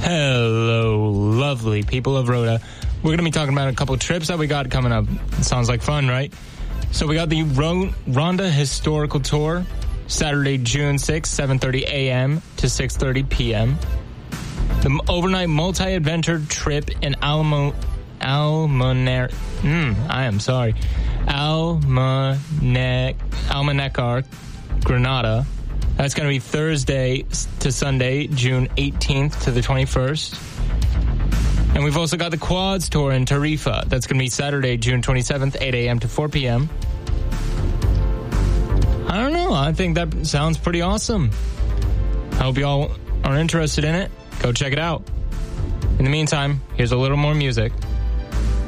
Hello, lovely people of Rhoda. We're going to be talking about a couple trips that we got coming up. Sounds like fun, right? So we got the Rhondda Historical Tour, Saturday, June 6th, 7:30 a.m. to 6:30 p.m. The overnight multi-adventure trip in Almunecar, Granada. That's going to be Thursday to Sunday, June 18th to the 21st. And we've also got the Quads Tour in Tarifa. That's going to be Saturday, June 27th, 8 a.m. to 4 p.m. I don't know. I think that sounds pretty awesome. I hope you all are interested in it. Go check it out. In the meantime, here's a little more music.